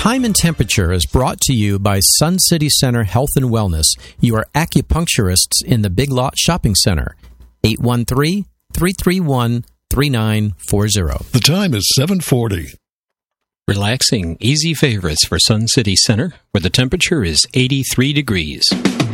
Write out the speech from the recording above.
Time and Temperature is brought to you by Sun City Center Health and Wellness, your acupuncturists in the Big Lot Shopping Center. 813-331-3940. The time is 7:40. Relaxing, easy favorites for Sun City Center, where the temperature is 83 degrees.